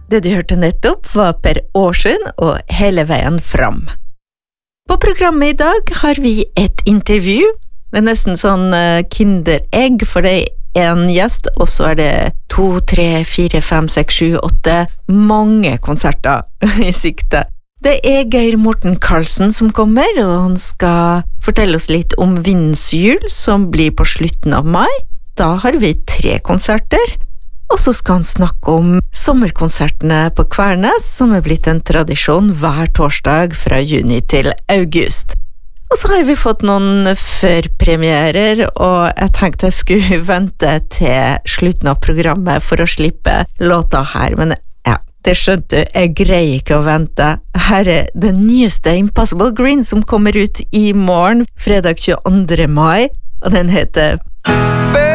Det du hørte nettopp var Per Årsund og Hele veien fram. På programmet I dag har vi et intervju. Det nesten sånn kinderegg, for det en gjest, og så det 2, 3, 4, 5, 6, 7, 8 mange konserter I sikte. Det Geir Morten Karlsen som kommer, og han skal fortelle oss litt om Vindshjul, som blir på slutten av mai. Da har vi 3 konserter, og så skal han snakke om sommerkonsertene på Kvernes, som blitt en tradisjon hver torsdag fra juni til august. Og så har vi fått noen førpremierer, og jeg tenkte jeg skulle vente til slutten av programmet for å slippe låta her, men ja, det skjønte du, jeg greier ikke å vente. Her den nyeste Impossible Green som kommer ut I morgen, fredag 22. mai, og den heter